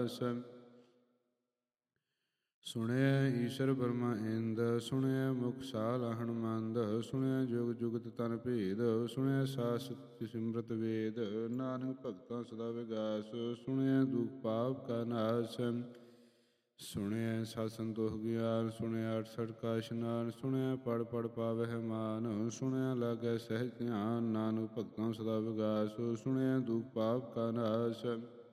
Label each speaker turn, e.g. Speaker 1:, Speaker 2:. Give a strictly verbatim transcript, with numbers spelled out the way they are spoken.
Speaker 1: ਵਿਗਾਸ। ਸੁਣਿਐ ਈਸ਼ਰ ਬਰਮਾ ਇੰਦ, ਸੁਣਿਐ ਮੁਖ ਸਾਲ ਹਨੁਮੰਦ, ਸੁਣਿਐ ਜੁਗ ਜੁਗਤ ਤਨ ਭੇਦ, ਸੁਣਿਐ ਸਾਸਤ ਸਿਮਰਤ ਵੇਦ, ਨਾਨਕ ਭਗਤਾਂ ਸਦਾ ਵਿਗਾਸ। ਸੁਣਿਐ ਦੁਖ ਪਾਪ ਕਾ ਨਾਸ, ਸੁਣਿਐ ਸਤ ਸੰਤੋਖ ਗਿਆਨ, ਸੁਣਿਐ ਅਠਸਠ ਕਾ ਇਸ਼ਨਾਨ, ਸੁਣਿਐ ਪੜ ਪੜ ਪਾਵਹਿ ਮਾਨ, ਸੁਣਿਐ ਲਾਗੈ ਸਹਿਜ ਧਿਆਨ, ਨਾਨਕ ਭਗਤਾਂ ਸਦਾ ਵਿਗਾਸ। ਸੁਣਿਐ ਦੁਖ ਪਾਪ ਕਾ ਨਾਸ,